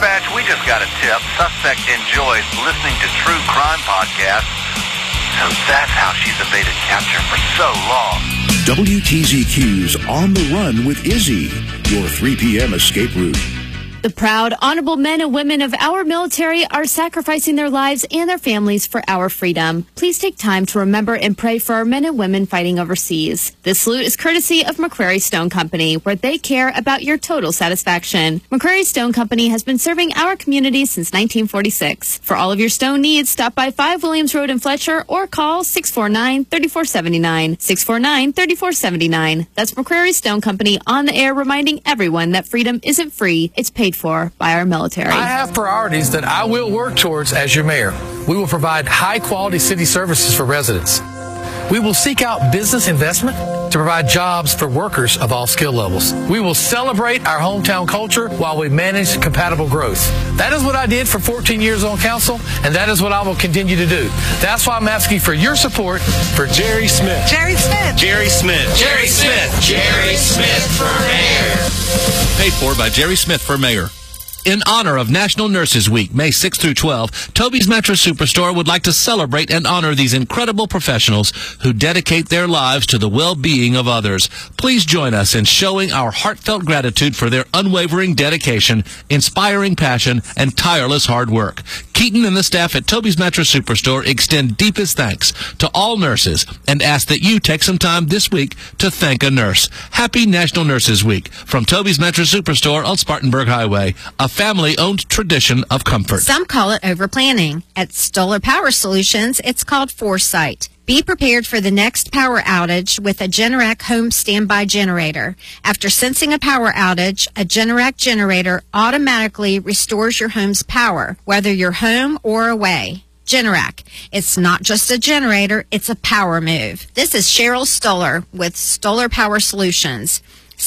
Dispatch, we just got a tip. Suspect enjoys listening to true crime podcasts, so that's how she's evaded capture for so long. WTZQ's On the Run with Izzy, your 3 p.m. escape route. The proud, honorable men and women of our military are sacrificing their lives and their families for our freedom. Please take time to remember and pray for our men and women fighting overseas. This salute is courtesy of McCrary Stone Company, where they care about your total satisfaction. McCrary Stone Company has been serving our community since 1946. For all of your stone needs, stop by 5 Williams Road in Fletcher or call 649-3479. 649-3479. That's McCrary Stone Company on the air, reminding everyone that freedom isn't free. It's paid for by our military. I have priorities that I will work towards as your mayor. We will provide high-quality city services for residents. We will seek out business investment to provide jobs for workers of all skill levels. We will celebrate our hometown culture while we manage compatible growth. That is what I did for 14 years on council, and that is what I will continue to do. That's why I'm asking for your support for Jerry Smith. Jerry Smith. Jerry Smith. Jerry Smith. Jerry Smith for mayor. Paid for by Jerry Smith for mayor. In honor of National Nurses Week, May 6 through 12, Toby's Mattress Superstore would like to celebrate and honor these incredible professionals who dedicate their lives to the well-being of others. Please join us in showing our heartfelt gratitude for their unwavering dedication, inspiring passion, and tireless hard work. Keaton and the staff at Toby's Mattress Superstore extend deepest thanks to all nurses and ask that you take some time this week to thank a nurse. Happy National Nurses Week from Toby's Mattress Superstore on Spartanburg Highway, a family-owned tradition of comfort. Some call it overplanning. At Stoller Power Solutions, it's called foresight. Be prepared for the next power outage with a Generac home standby generator. After sensing a power outage, a Generac generator automatically restores your home's power, whether you're home or away. Generac. It's not just a generator, it's a power move. This is Cheryl Stoller with Stoller Power Solutions.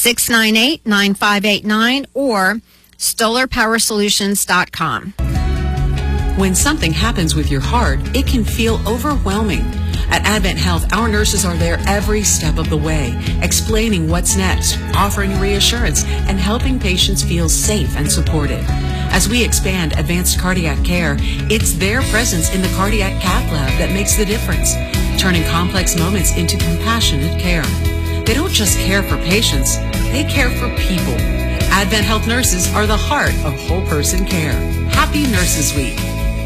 698-9589 or StollerPowerSolutions.com. When something happens with your heart, it can feel overwhelming. At Advent Health, our nurses are there every step of the way, explaining what's next, offering reassurance, and helping patients feel safe and supported. As we expand advanced cardiac care, it's their presence in the cardiac cath lab that makes the difference, turning complex moments into compassionate care. They don't just care for patients, they care for people. Advent Health nurses are the heart of whole person care. Happy Nurses Week.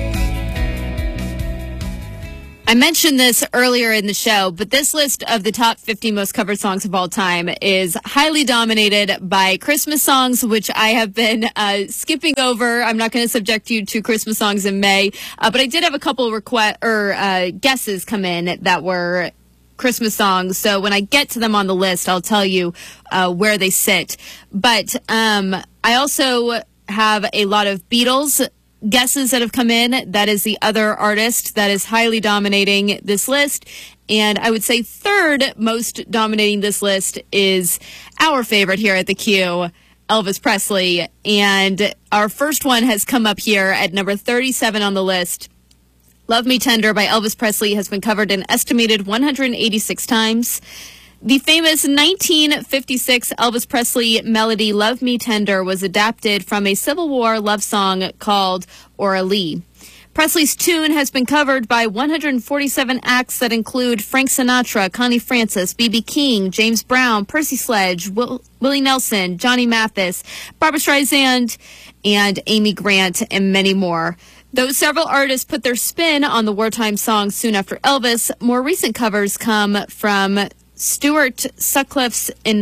I mentioned this earlier in the show, but this list of the top 50 most covered songs of all time is highly dominated by Christmas songs, which I have been skipping over. I'm not going to subject you to Christmas songs in May, but I did have a couple guesses come in that were Christmas songs. So when I get to them on the list, I'll tell you where they sit. But I also have a lot of Beatles guesses that have come in. That is the other artist that is highly dominating this list. And I would say third most dominating this list is our favorite here at the Q, Elvis Presley. And our first one has come up here at number 37 on the list. Love Me Tender by Elvis Presley has been covered an estimated 186 times. The famous 1956 Elvis Presley melody Love Me Tender was adapted from a Civil War love song called Ora Lee. Presley's tune has been covered by 147 acts that include Frank Sinatra, Connie Francis, B.B. King, James Brown, Percy Sledge, Willie Nelson, Johnny Mathis, Barbra Streisand, and Amy Grant, and many more. Though several artists put their spin on the wartime song soon after Elvis, more recent covers come from Stuart Sutcliffe's in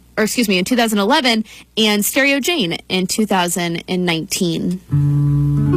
2011 and Stereo Jane in 2019.